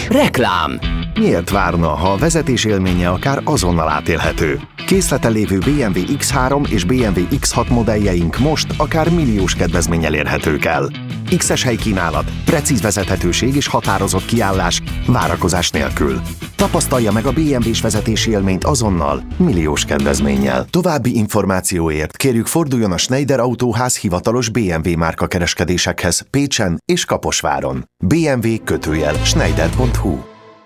Reklám. Miért várna, ha a vezetés élménye akár azonnal átélhető? Készleten lévő BMW X3 és BMW X6 modelljeink most akár milliós kedvezménnyel érhetők el. X-es helykínálat, precíz vezethetőség és határozott kiállás várakozás nélkül. Tapasztalja meg a BMW-s vezetési élményt azonnal, milliós kedvezménnyel. További információért kérjük forduljon a Schneider Autóház hivatalos BMW márka kereskedésekhez Pécsen és Kaposváron. bmw-schneider.hu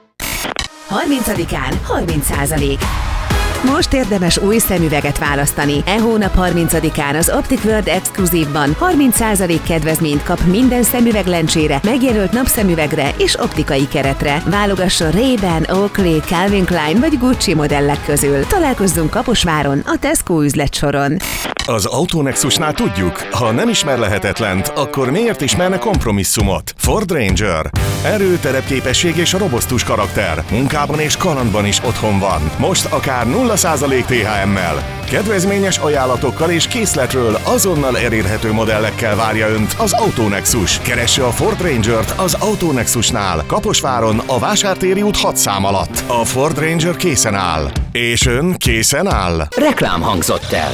30-án 30%. Most érdemes új szemüveget választani. E hónap 30-án az Optic World Exclusive-ban 30% kedvezményt kap minden szemüveglencsére, megjelölt napszemüvegre és optikai keretre. Válogasson Ray-Ban, Oakley, Calvin Klein vagy Gucci modellek közül. Találkozzunk Kaposváron, a Tesco üzletsoron. Az Autonexusnál tudjuk, ha nem ismer lehetetlent, akkor miért ismerne kompromisszumot? Ford Ranger. Erő, terepképesség és robosztus karakter. Munkában és kalandban is otthon van. Most akár 0% THM-mel. Kedvezményes ajánlatokkal és készletről azonnal elérhető modellekkel várja Önt az Autonexus. Keresse a Ford Rangert az Autonexusnál, Kaposváron, a Vásártéri út 6 szám alatt. A Ford Ranger készen áll. És Ön készen áll? Reklám hangzott el.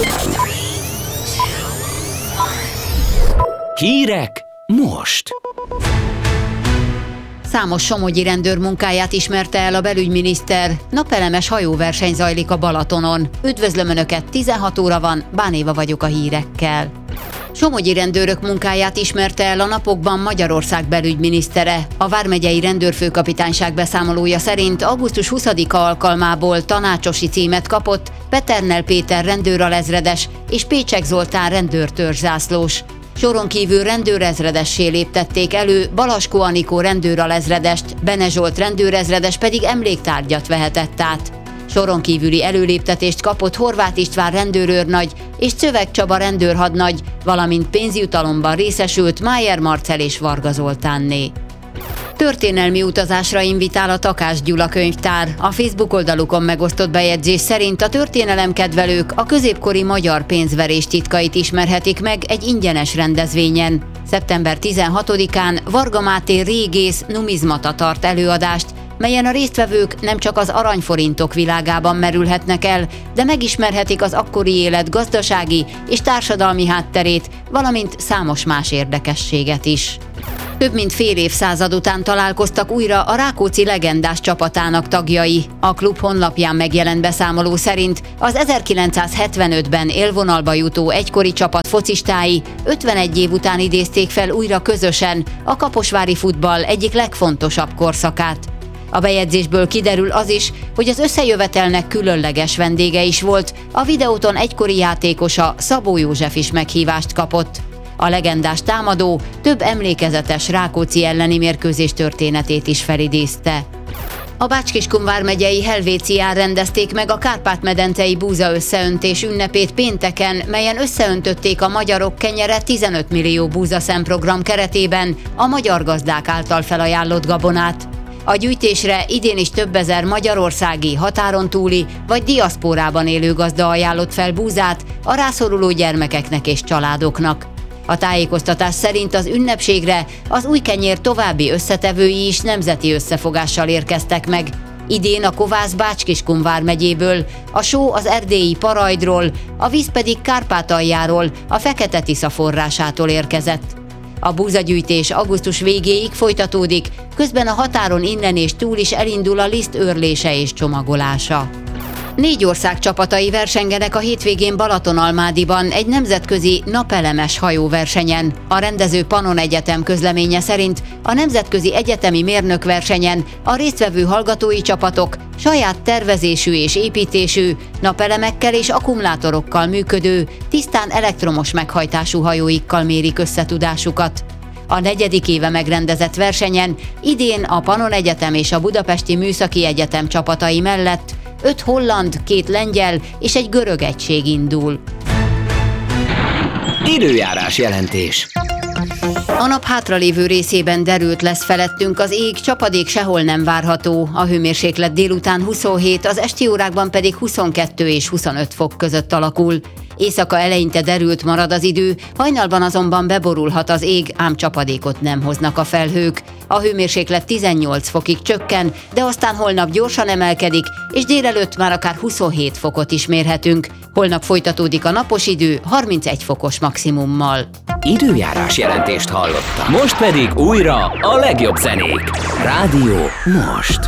Hírek most. Számos somogyi rendőr munkáját ismerte el a belügyminiszter. Napelemes hajóverseny zajlik a Balatonon. Üdvözlöm Önöket, 16 óra van, Bán Éva vagyok a hírekkel. Somogyi rendőrök munkáját ismerte el a napokban Magyarország belügyminisztere. A vármegyei rendőrfőkapitányság beszámolója szerint augusztus 20-a alkalmából tanácsosi címet kapott Peternel Péter rendőralezredes és Pécsek Zoltán rendőrtörzszászlós. Soron kívül rendőrezredessé léptették elő Balaskó Anikó rendőralezredest, Bene Zsolt rendőrezredes pedig emléktárgyat vehetett át. Soron kívüli előléptetést kapott Horváth István rendőrőrnagy és Czövek Csaba rendőrhadnagy, valamint pénzjutalomban részesült Májer Marcell és Varga Zoltánné. Történelmi utazásra invitál a Takás Gyula könyvtár. A Facebook oldalukon megosztott bejegyzés szerint a történelemkedvelők a középkori magyar pénzverés titkait ismerhetik meg egy ingyenes rendezvényen. Szeptember 16-án Varga Máté régész numizmata tart előadást, melyen a résztvevők nem csak az aranyforintok világában merülhetnek el, de megismerhetik az akkori élet gazdasági és társadalmi hátterét, valamint számos más érdekességet is. Több mint fél évszázad után találkoztak újra a Rákóczi legendás csapatának tagjai. A klub honlapján megjelent beszámoló szerint az 1975-ben élvonalba jutó egykori csapat focistái 51 év után idézték fel újra közösen a kaposvári futball egyik legfontosabb korszakát. A bejegyzésből kiderül az is, hogy az összejövetelnek különleges vendége is volt, a videóton egykori játékosa Szabó József is meghívást kapott. A legendás támadó több emlékezetes Rákóczi elleni mérkőzés történetét is felidézte. A Bács-Kiskun vármegyei Helvécián rendezték meg a Kárpát-medencei búza összeöntés ünnepét pénteken, melyen összeöntötték a magyarok kenyere 15 millió búzaszem program keretében a magyar gazdák által felajánlott gabonát. A gyűjtésre idén is több ezer magyarországi, határon túli vagy diaszpórában élő gazda ajánlott fel búzát a rászoruló gyermekeknek és családoknak. A tájékoztatás szerint az ünnepségre az új kenyér további összetevői is nemzeti összefogással érkeztek meg. Idén a kovász Bács-Kiskun vármegyéből, a só az erdélyi Parajdról, a víz pedig Kárpátaljáról, a Fekete-Tisza forrásától érkezett. A búzagyűjtés augusztus végéig folytatódik, közben a határon innen és túl is elindul a liszt őrlése és csomagolása. 4 ország csapatai versengenek a hétvégén Balatonalmádiban egy nemzetközi napelemes hajóversenyen. A rendező Pannon Egyetem közleménye szerint a nemzetközi egyetemi mérnökversenyen a résztvevő hallgatói csapatok saját tervezésű és építésű, napelemekkel és akkumulátorokkal működő, tisztán elektromos meghajtású hajóikkal mérik összetudásukat. A 4. éve megrendezett versenyen idén a Pannon Egyetem és a Budapesti Műszaki Egyetem csapatai mellett 5 holland, 2 lengyel és egy görög egység indul. Időjárás jelentés. A nap hátralévő részében derült lesz felettünk az ég, csapadék sehol nem várható. A hőmérséklet délután 27, az esti órákban pedig 22 és 25 fok között alakul. Éjszaka eleinte derült marad az idő, hajnalban azonban beborulhat az ég, ám csapadékot nem hoznak a felhők. A hőmérséklet 18 fokig csökken, de aztán holnap gyorsan emelkedik, és délelőtt már akár 27 fokot is mérhetünk. Holnap folytatódik a napos idő 31 fokos maximummal. Időjárás jelentést hallottam. Most pedig újra a legjobb zenék. Rádió Most.